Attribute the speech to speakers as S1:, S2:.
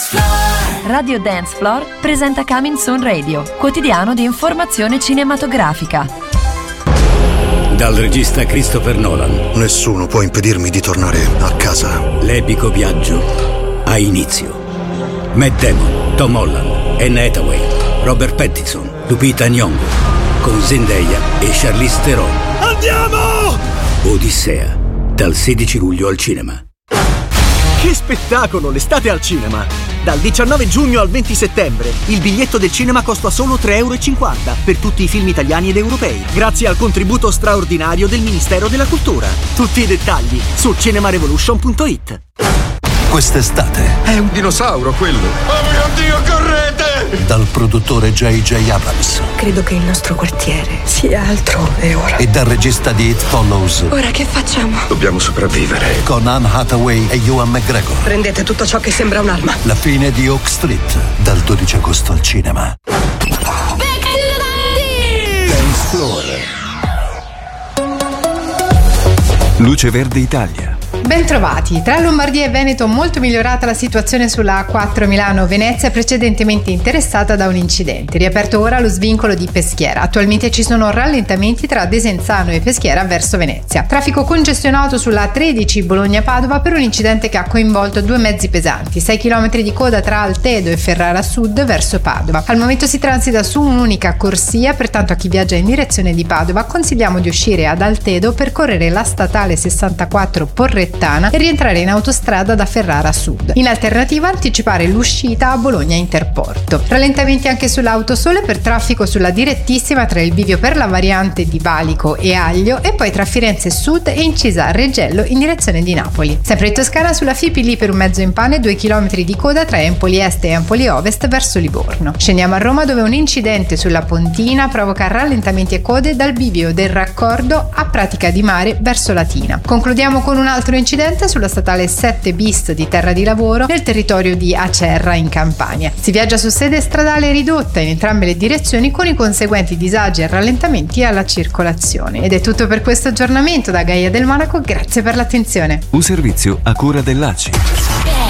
S1: Dance Floor. Radio Dance Floor presenta Coming Soon Radio, quotidiano di informazione cinematografica.
S2: Dal regista Christopher Nolan.
S3: Nessuno può impedirmi di tornare a casa.
S2: L'epico viaggio ha inizio. Matt Damon, Tom Holland, Anne Hathaway, Robert Pattinson, Lupita Nyong'o, con Zendaya e Charlize Theron.
S4: Andiamo!
S2: Odissea, dal 16 luglio al cinema.
S4: Che spettacolo, l'estate al cinema! Dal 19 giugno al 20 settembre il biglietto del cinema costa solo €3,50 per tutti i film italiani ed europei, grazie al contributo straordinario del Ministero della Cultura. Tutti i dettagli su cinemarevolution.it.
S5: Quest'estate
S6: è un dinosauro quello. Oh mio Dio, correte!
S5: Dal produttore J.J. Abrams.
S7: Credo che il nostro quartiere sia altrove ora.
S5: E dal regista di It Follows.
S7: Ora che facciamo?
S6: Dobbiamo sopravvivere.
S5: Con Anne Hathaway e Ewan McGregor.
S7: Prendete tutto ciò che sembra un'arma.
S5: La fine di Oak Street, dal 12 agosto al cinema. Dance Floor.
S8: Luce Verde Italia.
S9: Bentrovati. Tra Lombardia e Veneto molto migliorata la situazione sulla A4 Milano-Venezia, precedentemente interessata da un incidente. Riaperto ora lo svincolo di Peschiera. Attualmente ci sono rallentamenti tra Desenzano e Peschiera verso Venezia. Traffico congestionato sulla A13 Bologna-Padova per un incidente che ha coinvolto due mezzi pesanti. 6 km di coda tra Altedo e Ferrara Sud verso Padova. Al momento si transita su un'unica corsia, pertanto a chi viaggia in direzione di Padova consigliamo di uscire ad Altedo, percorrere la statale 64 Porrettana e rientrare in autostrada da Ferrara Sud. In alternativa anticipare l'uscita a Bologna Interporto. Rallentamenti anche sull'Autosole per traffico sulla direttissima tra il bivio per la variante di Valico e Aglio e poi tra Firenze Sud e incisa a Reggello in direzione di Napoli. Sempre in Toscana sulla Fipi lì per un mezzo in pane 2 km di coda tra Empoli Est e Empoli Ovest verso Livorno. Scendiamo a Roma dove un incidente sulla Pontina provoca rallentamenti e code dal bivio del raccordo a Pratica di Mare verso Latina. Concludiamo con un altro incidente sulla statale 7 bis di Terra di Lavoro nel territorio di Acerra in Campania. Si viaggia su sede stradale ridotta in entrambe le direzioni con i conseguenti disagi e rallentamenti alla circolazione. Ed è tutto per questo aggiornamento da Gaia del Monaco, grazie per l'attenzione.
S8: Un servizio a cura dell'ACI.